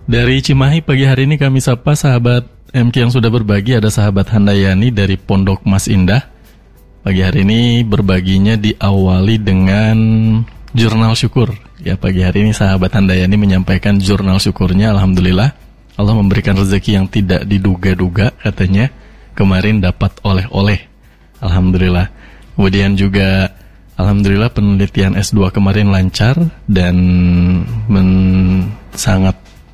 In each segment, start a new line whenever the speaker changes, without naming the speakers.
Dari Cimahi pagi hari ini kami sapa sahabat MK yang sudah berbagi. Ada sahabat Handayani dari Pondok Mas Indah. Pagi hari ini berbaginya diawali dengan jurnal syukur. Ya, pagi hari ini sahabat Handayani menyampaikan jurnal syukurnya. Alhamdulillah Allah memberikan rezeki yang tidak diduga-duga, katanya. Kemarin dapat oleh-oleh. Alhamdulillah. Kemudian juga alhamdulillah penelitian S2 kemarin lancar dan sangat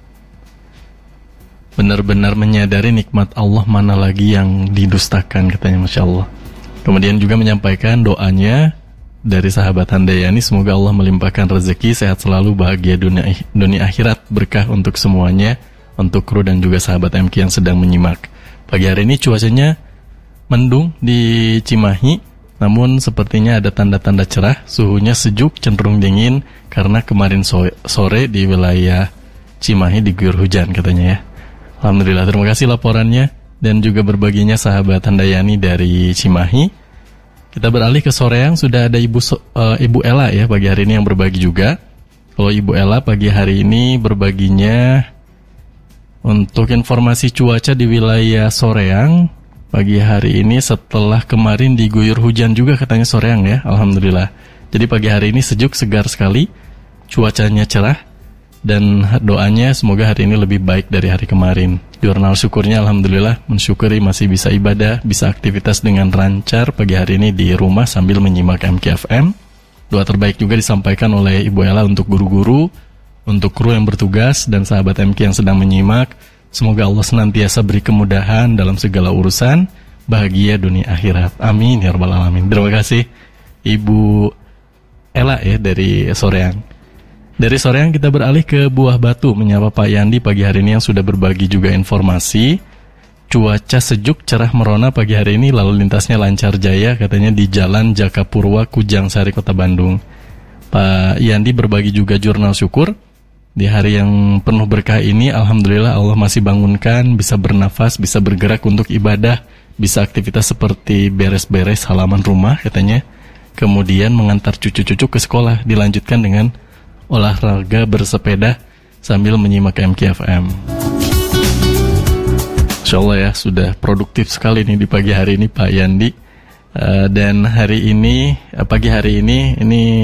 benar-benar menyadari nikmat Allah mana lagi yang didustakan, katanya. Masya Allah. Kemudian juga menyampaikan doanya dari sahabat Handayani, semoga Allah melimpahkan rezeki, sehat selalu, bahagia dunia akhirat, berkah untuk semuanya, untuk kru dan juga sahabat MK yang sedang menyimak. Pagi hari ini cuacanya mendung di Cimahi, namun sepertinya ada tanda-tanda cerah, suhunya sejuk cenderung dingin karena kemarin sore di wilayah Cimahi diguyur hujan, katanya ya. Alhamdulillah, terima kasih laporannya dan juga berbaginya sahabat Handayani dari Cimahi. Kita beralih ke Soreang, sudah ada Ibu Ella ya pagi hari ini yang berbagi juga. Kalau Ibu Ella pagi hari ini berbaginya untuk informasi cuaca di wilayah Soreang pagi hari ini setelah kemarin diguyur hujan juga, katanya Soreang ya. Alhamdulillah. Jadi pagi hari ini sejuk, segar sekali, cuacanya cerah. Dan doanya semoga hari ini lebih baik dari hari kemarin. Jurnal syukurnya alhamdulillah mensyukuri masih bisa ibadah, bisa aktivitas dengan lancar pagi hari ini di rumah sambil menyimak MKFM. Doa terbaik juga disampaikan oleh Ibu Ella untuk guru-guru, untuk kru yang bertugas dan sahabat MK yang sedang menyimak. Semoga Allah senantiasa beri kemudahan dalam segala urusan, bahagia dunia akhirat. Amin ya rabbal alamin. Terima kasih Ibu Ella ya dari Soreang. Dari Soreang kita beralih ke Buah Batu, menyapa Pak Yandi pagi hari ini yang sudah berbagi juga informasi. Cuaca sejuk, cerah merona pagi hari ini, lalu lintasnya lancar jaya, katanya di Jalan Jakapurwa, Kujang Sari, Kota Bandung. Pak Yandi berbagi juga jurnal syukur. Di hari yang penuh berkah ini, alhamdulillah Allah masih bangunkan, bisa bernafas, bisa bergerak untuk ibadah, bisa aktivitas seperti beres-beres halaman rumah, katanya. Kemudian mengantar cucu-cucu ke sekolah, dilanjutkan dengan olahraga bersepeda sambil menyimak MKFM. Insya Allah ya, sudah produktif sekali nih di pagi hari ini Pak Yandi. Dan hari ini, pagi hari ini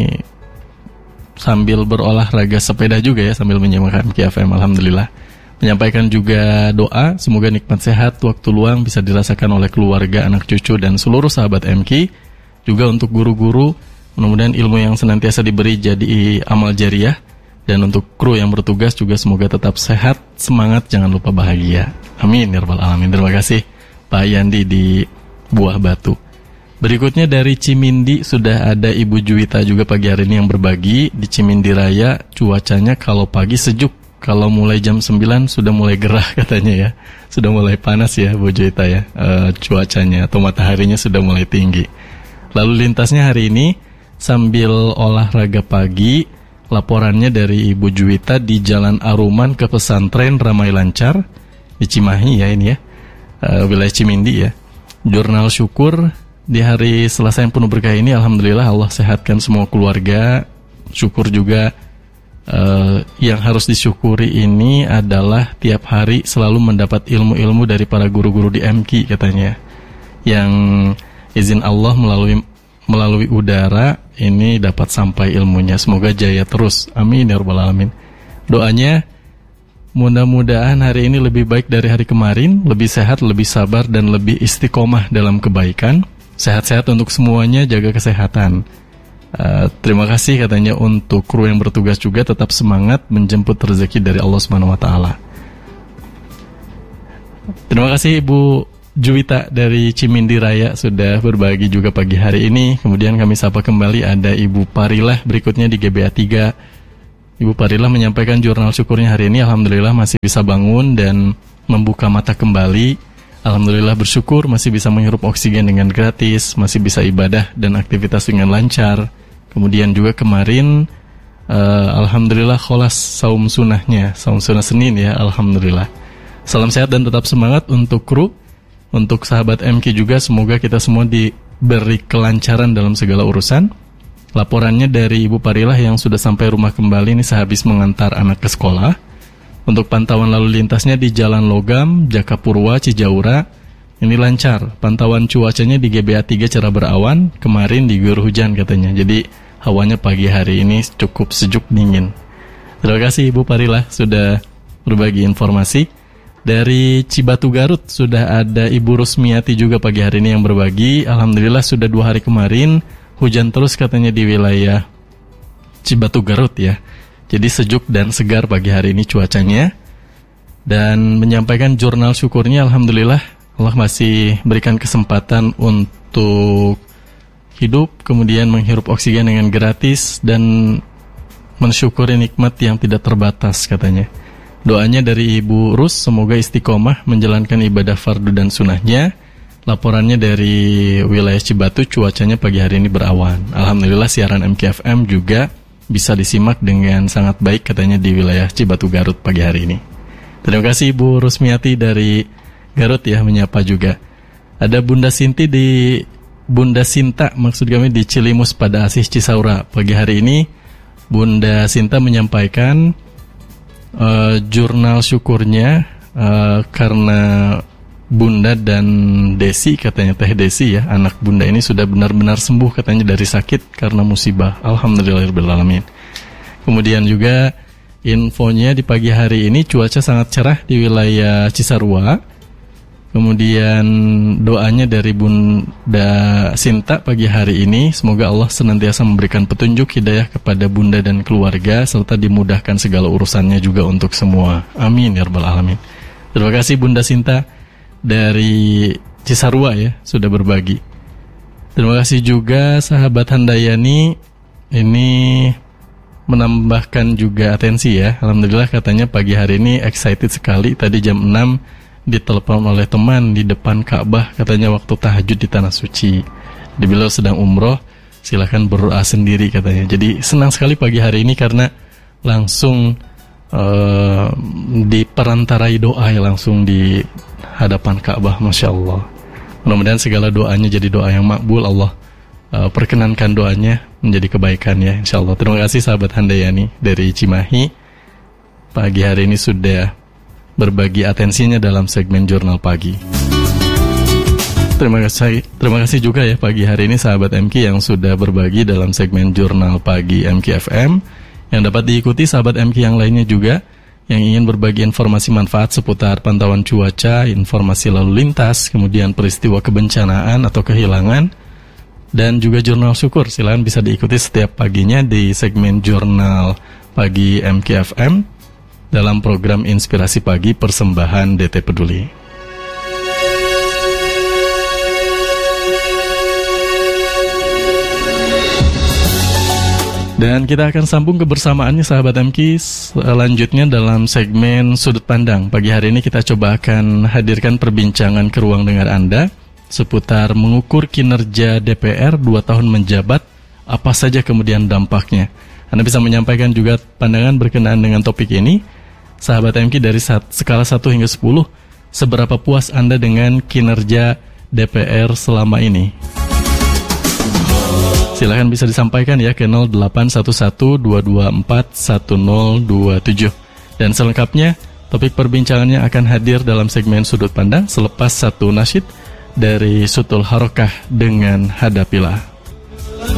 sambil berolahraga sepeda juga ya, sambil menyimak MKFM. Alhamdulillah. Menyampaikan juga doa, semoga nikmat sehat, waktu luang bisa dirasakan oleh keluarga, anak cucu, dan seluruh sahabat MK. Juga untuk guru-guru, mudah-mudahan ilmu yang senantiasa diberi jadi amal jariah. Dan untuk kru yang bertugas juga semoga tetap sehat, semangat, jangan lupa bahagia. Amin ya rabbal alamin. Terima kasih Pak Yandi di Buah Batu. Berikutnya dari Cimindi sudah ada Ibu Juwita juga pagi hari ini yang berbagi. Di Cimindi Raya cuacanya kalau pagi sejuk, kalau mulai jam 9 sudah mulai gerah, katanya ya. Sudah mulai panas ya Bu Juwita ya, cuacanya atau mataharinya sudah mulai tinggi. Lalu lintasnya hari ini sambil olahraga pagi, laporannya dari Ibu Juwita di Jalan Aruman ke pesantren ramai lancar di Cimahi ya ini ya, wilayah Cimindi ya. Jurnal syukur di hari Selasa yang penuh berkah ini, alhamdulillah Allah sehatkan semua keluarga. Syukur juga yang harus disyukuri ini adalah tiap hari selalu mendapat ilmu-ilmu dari para guru-guru di MK, katanya. Yang izin Allah melalui udara ini dapat sampai ilmunya. Semoga jaya terus. Amin ya rabbal alamin. Doanya mudah-mudahan hari ini lebih baik dari hari kemarin, lebih sehat, lebih sabar, dan lebih istiqomah dalam kebaikan. Sehat-sehat untuk semuanya, jaga kesehatan. Terima kasih katanya untuk kru yang bertugas juga, tetap semangat menjemput rezeki dari Allah Subhanahu wa taala. Terima kasih Ibu Juwita dari Cimindi Raya sudah berbagi juga pagi hari ini. Kemudian kami sapa kembali ada Ibu Parilah berikutnya di GBA 3. Ibu Parilah menyampaikan jurnal syukurnya hari ini, alhamdulillah masih bisa bangun dan membuka mata kembali. Alhamdulillah bersyukur masih bisa menghirup oksigen dengan gratis, masih bisa ibadah dan aktivitas dengan lancar. Kemudian juga kemarin alhamdulillah kholas saum sunnahnya, saum sunnah Senin ya, alhamdulillah. Salam sehat dan tetap semangat untuk kru, untuk sahabat MK juga, semoga kita semua diberi kelancaran dalam segala urusan. Laporannya dari Ibu Parilah yang sudah sampai rumah kembali ini sehabis mengantar anak ke sekolah. Untuk pantauan lalu lintasnya di Jalan Logam, Jakapurwa, Cijaura, ini lancar. Pantauan cuacanya di GBA 3 cerah berawan, kemarin diguyur hujan katanya. Jadi hawanya pagi hari ini cukup sejuk dingin. Terima kasih Ibu Parilah sudah berbagi informasi. Dari Cibatu Garut sudah ada Ibu Rusmiati juga pagi hari ini yang berbagi. Alhamdulillah sudah 2 hari kemarin hujan terus katanya di wilayah Cibatu Garut ya. Jadi sejuk dan segar pagi hari ini cuacanya. Dan menyampaikan jurnal syukurnya, alhamdulillah Allah masih berikan kesempatan untuk hidup, kemudian menghirup oksigen dengan gratis dan mensyukuri nikmat yang tidak terbatas katanya. Doanya dari Ibu Rus, semoga istiqomah menjalankan ibadah fardu dan sunahnya. Laporannya dari wilayah Cibatu, cuacanya pagi hari ini berawan. Alhamdulillah siaran MKFM juga bisa disimak dengan sangat baik katanya di wilayah Cibatu Garut pagi hari ini. Terima kasih Ibu Rusmiati dari Garut ya, menyapa juga. Ada Bunda Sinta maksud kami di Cilimus pada Asih Cisaura pagi hari ini. Bunda Sinta menyampaikan jurnal syukurnya karena Bunda dan Desi, katanya Teh Desi ya, anak Bunda ini sudah benar-benar sembuh katanya dari sakit karena musibah. Alhamdulillahirrahmanirrahim. Kemudian juga infonya di pagi hari ini cuaca sangat cerah di wilayah Cisarua. Kemudian doanya dari Bunda Sinta pagi hari ini, semoga Allah senantiasa memberikan petunjuk hidayah kepada Bunda dan keluarga serta dimudahkan segala urusannya juga untuk semua. Amin ya rabbal alamin. Terima kasih Bunda Sinta dari Cisarua ya sudah berbagi. Terima kasih juga sahabat Handayani ini menambahkan juga atensi ya. Alhamdulillah katanya pagi hari ini excited sekali. Tadi jam 6 ditelepon oleh teman di depan Ka'bah, katanya waktu tahajud di Tanah Suci. Beliau sedang umroh, silahkan berdoa sendiri katanya. Jadi senang sekali pagi hari ini karena langsung diperantarai doa ya, langsung di hadapan Ka'bah, Masya Allah. Mudah-mudahan segala doanya jadi doa yang makbul. Allah perkenankan doanya menjadi kebaikan ya, insya Allah. Terima kasih sahabat Handayani dari Cimahi. Pagi hari ini sudah berbagi atensinya dalam segmen Jurnal Pagi. Terima kasih juga ya pagi hari ini sahabat MK yang sudah berbagi dalam segmen Jurnal Pagi MKFM, yang dapat diikuti sahabat MK yang lainnya juga yang ingin berbagi informasi manfaat seputar pantauan cuaca, informasi lalu lintas, kemudian peristiwa kebencanaan atau kehilangan, dan juga jurnal syukur. Silakan bisa diikuti setiap paginya di segmen Jurnal Pagi MKFM dalam program Inspirasi Pagi persembahan DT Peduli. Dan kita akan sambung kebersamaannya sahabat MK selanjutnya dalam segmen Sudut Pandang. Pagi hari ini kita coba akan hadirkan perbincangan ke ruang dengar Anda seputar mengukur kinerja DPR 2 tahun menjabat, apa saja kemudian dampaknya. Anda bisa menyampaikan juga pandangan berkenaan dengan topik ini. Sahabat MK dari skala 1 hingga 10, seberapa puas Anda dengan kinerja DPR selama ini? Silahkan bisa disampaikan ya ke 0811-224-1027. Dan selengkapnya, topik perbincangannya akan hadir dalam segmen Sudut Pandang selepas satu nasyid dari Sutul Harokah dengan Hadapilah.